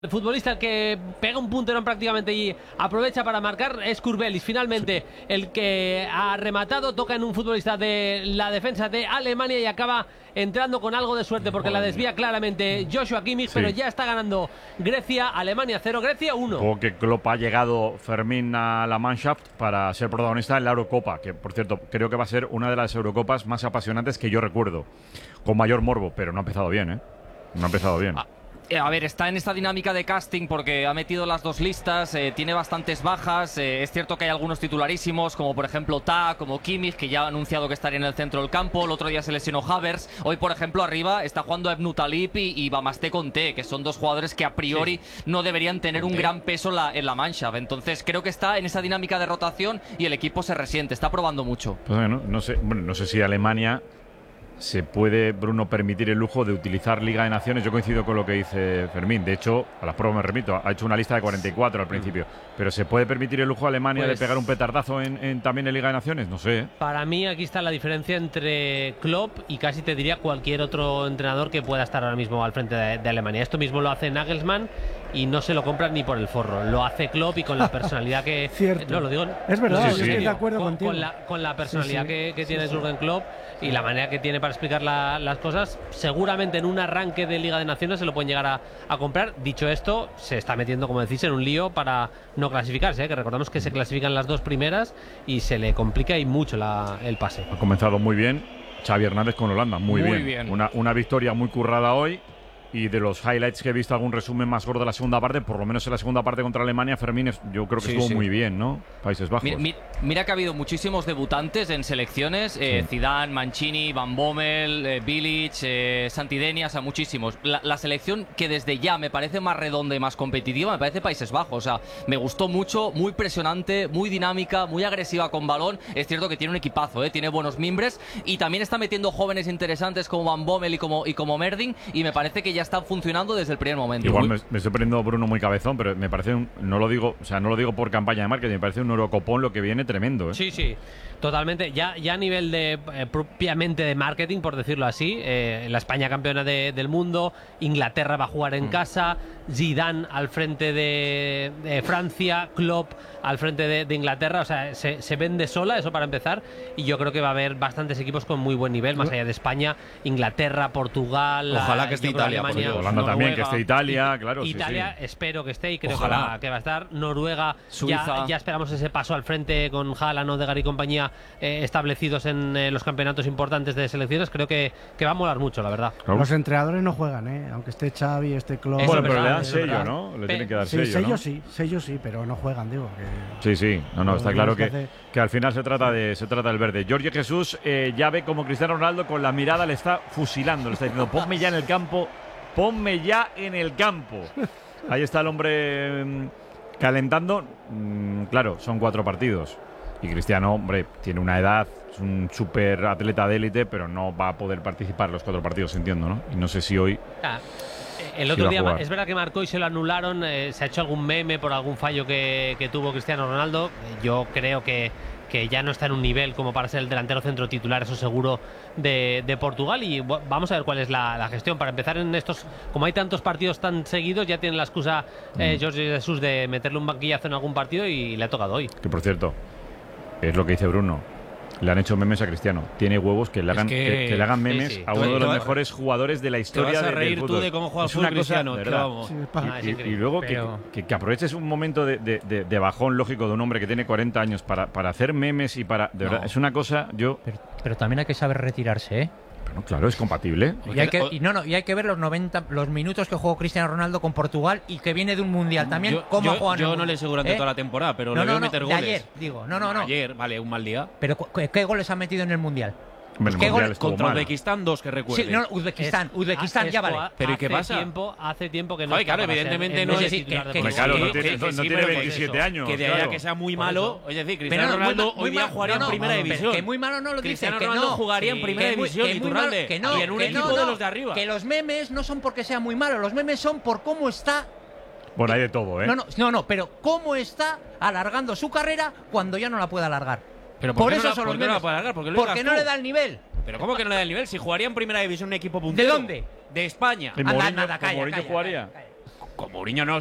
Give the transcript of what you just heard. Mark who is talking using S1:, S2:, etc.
S1: El futbolista que pega un punterón prácticamente y aprovecha para marcar es Kurbelis. Finalmente, el que ha rematado toca en un futbolista de la defensa de Alemania y acaba entrando con algo de suerte porque la desvía claramente Joshua Kimmich, pero ya está ganando Grecia. Alemania 0, Grecia 1.
S2: Supongo que Klopp ha llegado, Fermín, a la Mannschaft para ser protagonista en la Eurocopa, que por cierto creo que va a ser una de las Eurocopas más apasionantes que yo recuerdo, con mayor morbo, pero no ha empezado bien, ¿eh? No ha empezado bien.
S3: A ver, está en esta dinámica de casting porque ha metido las dos listas, tiene bastantes bajas. Es cierto que hay algunos titularísimos, como por ejemplo Ta, como Kimmich, que ya ha anunciado que estaría en el centro del campo. El otro día se lesionó Havertz. Hoy, por ejemplo, arriba está jugando Ebnu Talib y Bamaste Conté, que son dos jugadores que a priori no deberían tener un gran peso en la Mannschaft. Entonces creo que está en esa dinámica de rotación y el equipo se resiente, está probando mucho.
S2: Pues bueno, no sé si Alemania se puede, Bruno, permitir el lujo de utilizar Liga de Naciones. Yo coincido con lo que dice Fermín. De hecho, a las pruebas me remito. Ha hecho una lista de 44 al principio. Pero ¿se puede permitir el lujo a Alemania de pegar un petardazo también en Liga de Naciones? No sé.
S1: Para mí aquí está la diferencia entre Klopp y casi te diría cualquier otro entrenador que pueda estar ahora mismo al frente de Alemania. Esto mismo lo hace Nagelsmann y no se lo compran ni por el forro. Lo hace Klopp y con la personalidad que...
S4: Cierto.
S1: No, lo digo...
S4: Es verdad,
S2: sí,
S4: estoy de acuerdo contigo.
S1: Con la personalidad que tiene Jürgen Klopp y la manera que tiene para explicar las cosas, seguramente en un arranque de Liga de Naciones se lo pueden llegar a comprar. Dicho esto, se está metiendo, como decís, en un lío para no clasificarse, que recordamos que se clasifican las dos primeras y se le complica y mucho el pase.
S2: Ha comenzado muy bien Xavi Hernández con Holanda, muy bien. Una victoria muy currada hoy. Y de los highlights que he visto, algún resumen más gordo de la segunda parte, por lo menos en la segunda parte contra Alemania, Fermín, yo creo que estuvo muy bien, ¿no? Países Bajos.
S3: Mira que ha habido muchísimos debutantes en selecciones, Zidane, Mancini, Van Bommel, Bilic, Santidenia, o sea, muchísimos. La selección que desde ya me parece más redonda y más competitiva, me parece Países Bajos. O sea, me gustó mucho, muy presionante, muy dinámica, muy agresiva con balón. Es cierto que tiene un equipazo, tiene buenos mimbres y también está metiendo jóvenes interesantes como Van Bommel y como Merding, y me parece que ya están funcionando desde el primer momento.
S2: Igual me estoy poniendo Bruno muy cabezón, pero me parece no lo digo por campaña de marketing, me parece un Eurocopón lo que viene tremendo, ¿eh?
S1: Sí, totalmente. Ya a nivel de propiamente de marketing, por decirlo así, la España campeona del mundo, Inglaterra va a jugar en casa, Zidane al frente de Francia, Klopp al frente de Inglaterra, o sea, se vende sola, eso para empezar, y yo creo que va a haber bastantes equipos con muy buen nivel, más allá de España, Inglaterra, Portugal,
S5: ojalá que esté Italia,
S1: Alemania,
S2: Holanda
S1: Noruega,
S2: también, que esté Italia, claro.
S1: Italia, espero que esté y creo
S5: ojalá
S1: que va a estar. Noruega,
S3: Suiza.
S1: ya esperamos ese paso al frente con Haaland, Odegaard y compañía establecidos en los campeonatos importantes de selecciones. Creo que va a molar mucho, la verdad.
S4: Los entrenadores no juegan, aunque esté Xavi, esté Klopp.
S2: Bueno, pero le dan sello, ¿no? Le tienen que dar sello, ¿no?
S4: Sello sí, pero no juegan, digo.
S2: Sí. No, está claro que al final se trata del verde. Jorge Jesús ya ve como Cristiano Ronaldo con la mirada le está fusilando, le está diciendo, ponme ya en el campo. Ahí está el hombre calentando. Claro, son 4 partidos. Y Cristiano, hombre, tiene una edad, es un súper atleta de élite, pero no va a poder participar en los 4 partidos, entiendo, ¿no? Y no sé si hoy...
S1: El otro día es verdad que marcó y se lo anularon. Se ha hecho algún meme por algún fallo que tuvo Cristiano Ronaldo. Yo creo que ya no está en un nivel como para ser el delantero centro titular, eso seguro, de Portugal. Y vamos a ver cuál es la gestión. Para empezar, en estos, como hay tantos partidos tan seguidos, ya tiene la excusa Jorge Jesús de meterle un banquillazo en algún partido y le ha tocado hoy.
S2: Que por cierto, es lo que dice Bruno. Le han hecho memes a Cristiano. Tiene huevos que le hagan, que le hagan memes a uno de los mejores jugadores de la historia
S5: del fútbol.
S2: Te vas a reír
S5: tú de cómo juega el
S2: fútbol
S5: Cristiano,
S2: ¿verdad? Y luego que aproveches un momento de bajón lógico de un hombre que tiene 40 años para hacer memes y para... De verdad, es una cosa...
S6: Pero también hay que saber retirarse, ¿eh?
S2: Bueno, claro, es compatible.
S6: Y hay que ver los minutos que jugó Cristiano Ronaldo con Portugal y que viene de un mundial también.
S5: Yo no le sé durante toda la temporada, pero le veo meter goles.
S6: Ayer, digo. No.
S5: Ayer, vale, un mal día.
S6: Pero ¿qué goles ha metido en el mundial?
S5: Contra Uzbekistán 2, que recuerde.
S6: Sí, no, Uzbekistán ya vale.
S5: Pero ¿y qué pasa?
S1: Hace tiempo que no.
S5: Claro, evidentemente no es
S2: Claro, no tiene 27 años.
S5: Que de allá que sea muy malo. Es decir, Cristiano Ronaldo hoy día jugaría en primera división.
S6: Que muy malo no lo dice.
S5: Cristiano Ronaldo jugaría en primera división, Iturralde. Y en un equipo de los de arriba.
S6: Que los memes no son porque sea muy malo, los memes son por cómo está.
S2: Bueno, hay de todo, ¿eh?
S6: No, pero cómo está alargando su carrera cuando ya no la puede alargar.
S5: Pero
S6: por eso son los memes.
S5: Porque
S6: no le da el nivel.
S5: ¿Pero cómo que no le da el nivel? Si jugaría en primera división un equipo puntero.
S6: ¿De dónde?
S5: De España.
S2: ¿Calla?
S6: Jugaría.
S5: con Mourinho no